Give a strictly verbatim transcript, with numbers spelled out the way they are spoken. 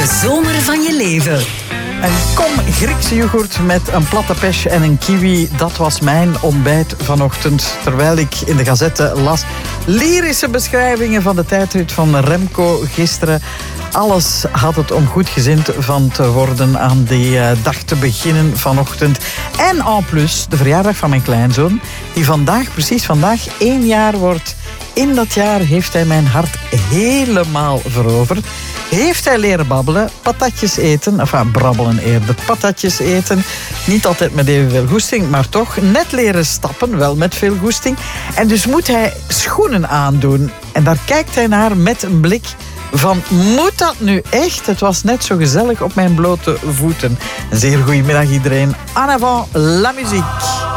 De zomer van je leven. Een kom Griekse yoghurt met een platte pech en een kiwi. Dat was mijn ontbijt vanochtend. Terwijl ik in de Gazette las lyrische beschrijvingen van de tijdrit van Remco gisteren. Alles had het om goed gezind van te worden aan die uh, dag te beginnen vanochtend. En en plus de verjaardag van mijn kleinzoon, die vandaag, precies vandaag, één jaar wordt. In dat jaar heeft hij mijn hart helemaal veroverd. Heeft hij leren babbelen, patatjes eten, enfin brabbelen eerder, patatjes eten. Niet altijd met evenveel goesting, maar toch net leren stappen, wel met veel goesting. En dus moet hij schoenen aandoen. En daar kijkt hij naar met een blik van, moet dat nu echt? Het was net zo gezellig op mijn blote voeten. Een zeer goedemiddag iedereen. En avant la muziek.